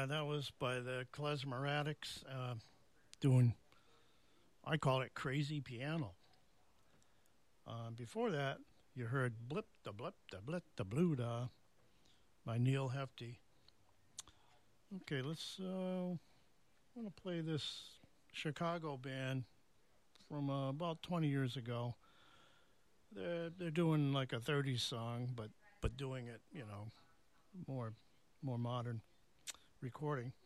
that was by the Klezmeratics doing, I call it crazy piano. Before that, you heard Blip da Blip da Blip da Blue Da by Neil Hefti. Okay, let's, I'm going to play this Chicago band from about 20 years ago. They're doing like a 30s song, but doing it, more modern recording.